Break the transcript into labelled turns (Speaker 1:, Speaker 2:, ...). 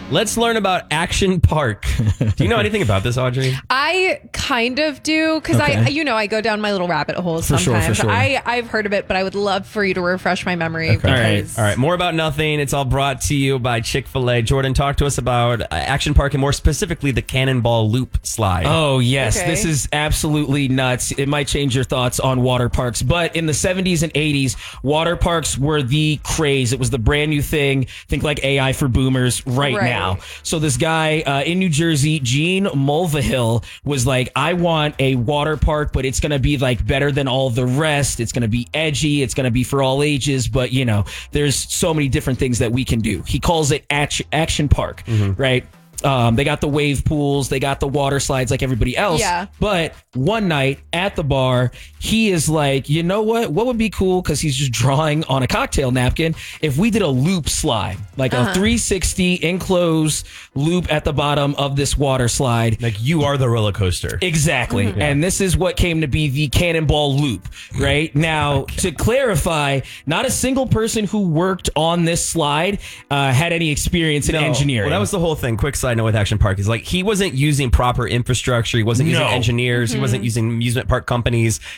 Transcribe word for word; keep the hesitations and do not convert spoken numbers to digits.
Speaker 1: Let's learn about Action Park. Do you know anything about this, Audrey?
Speaker 2: I kind of do because
Speaker 1: Okay.
Speaker 2: I, you know, I go down my little rabbit holes
Speaker 1: For sure,
Speaker 2: sometimes.
Speaker 1: for sure.
Speaker 2: I, I've heard of it, but I would love for you to refresh my memory.
Speaker 1: Okay. All right.
Speaker 2: Because
Speaker 1: All right. More about nothing. It's all brought to you by Chick-fil-A. Jordan, talk to us about uh, Action Park and more specifically the Cannonball Loop slide.
Speaker 3: Oh, yes.
Speaker 2: Okay.
Speaker 3: This is absolutely nuts. It might change your thoughts on water parks, but in the seventies and eighties, water parks were the craze. It was the brand new thing. Think like A I for boomers right,
Speaker 2: Right.
Speaker 3: now. So this guy uh, in New Jersey, Gene Mulvihill, was like, I want a water park, but it's going to be like better than all the rest. It's going to be edgy. It's going to be for all ages. But, you know, there's so many different things that we can do. He calls it Act- Action Park, right? Um, they got the wave pools, they got the water slides like everybody else.
Speaker 2: Yeah.
Speaker 3: But one night at the bar, he is like, you know what? What would be cool? Because he's just drawing on a cocktail napkin. If we did a loop slide, like
Speaker 2: Uh-huh.
Speaker 3: a three sixty enclosed loop at the bottom of this water slide.
Speaker 1: Like you are the roller coaster.
Speaker 3: Exactly.
Speaker 2: Mm-hmm.
Speaker 3: And this is what came to be the Cannonball Loop, right? Now, to clarify, not a single person who worked on this slide uh, had any experience in
Speaker 1: No.
Speaker 3: engineering.
Speaker 1: Well, that was the whole thing. Quick side note with Action Park is like he wasn't using proper infrastructure. He wasn't using
Speaker 3: No.
Speaker 1: engineers.
Speaker 2: Mm-hmm.
Speaker 1: He wasn't using amusement park companies.